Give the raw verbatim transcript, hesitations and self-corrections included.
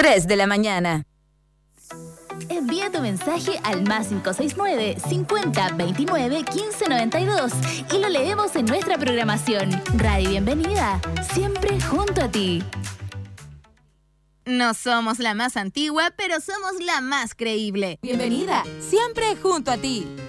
tres de la mañana. Envía tu mensaje al más cinco seis nueve, cincuenta, veintinueve, quince, noventa y dos y lo leemos en nuestra programación. Radio Bienvenida, siempre junto a ti. No somos la más antigua, pero somos la más creíble. Bienvenida, siempre junto a ti.